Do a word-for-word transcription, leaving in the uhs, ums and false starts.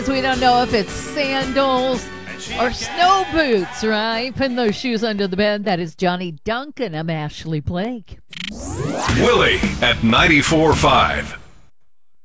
We don't know if it's sandals or snow boots, right? Putting those shoes under the bed. That is Johnny Duncan. I'm Ashley Blake. Willie at ninety-four point five.